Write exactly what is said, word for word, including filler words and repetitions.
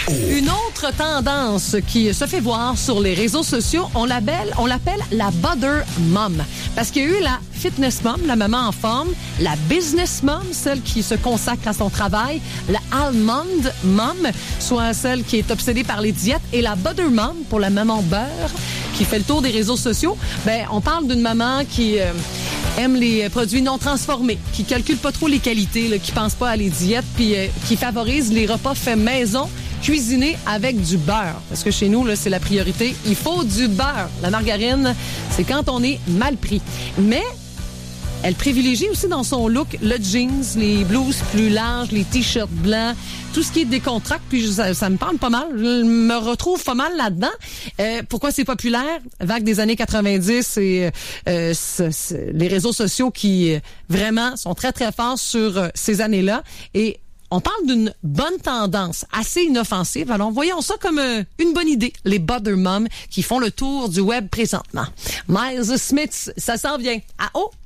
Une autre tendance qui se fait voir sur les réseaux sociaux, on l'appelle, on l'appelle la Butter Mom. Parce qu'il y a eu la Fitness Mom, la maman en forme, la Business Mom, celle qui se consacre à son travail, la Almond Mom, soit celle qui est obsédée par les diètes, et la Butter Mom, pour la maman beurre, qui fait le tour des réseaux sociaux. Ben, on parle d'une maman qui euh, aime les produits non transformés, qui calcule pas trop les qualités, là, qui pense pas à les diètes, puis euh, qui favorise les repas faits maison, cuisinés avec du beurre. Parce que chez nous, là, c'est la priorité. Il faut du beurre. La margarine, c'est quand on est mal pris. Mais elle privilégie aussi dans son look le jeans, les blouses plus larges, les t-shirts blancs, tout ce qui est décontracté, puis ça, ça me parle pas mal. Je me retrouve pas mal là-dedans. Euh, pourquoi c'est populaire? Vague des années quatre-vingt-dix et euh, c'est, c'est les réseaux sociaux qui euh, vraiment sont très, très forts sur euh, ces années-là. Et on parle d'une bonne tendance assez inoffensive. Alors, voyons ça comme euh, une bonne idée. Les Butter Moms qui font le tour du web présentement. Miles Smith, ça s'en vient. À haut!